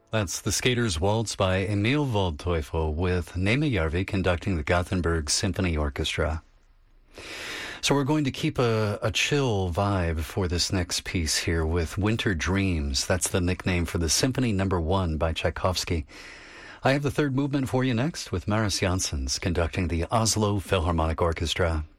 That's The Skater's Waltz by Emil Waldteufel with Nema Järvi conducting the Gothenburg Symphony Orchestra. So we're going to keep a chill vibe for this next piece here with Winter Dreams. That's the nickname for the Symphony No. 1 by Tchaikovsky. I have the third movement for you next with Maris Janssens conducting the Oslo Philharmonic Orchestra.